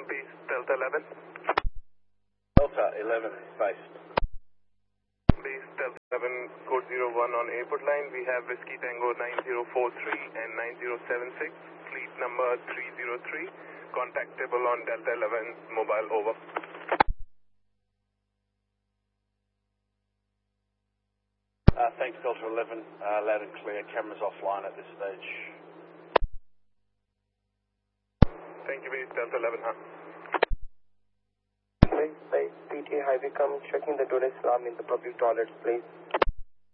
Base Delta 11. Delta 11, based. Base Delta 11, code 01 on airport line. We have Whiskey Tango 9043 and 9076. Fleet number 303. Contactable on Delta 11, mobile over. Thanks, Delta 11. Loud and clear. Cameras offline at this stage. Thank you, Base Delta 11, huh? Base PT Highway, come checking the toilet alarm in the public toilets, please.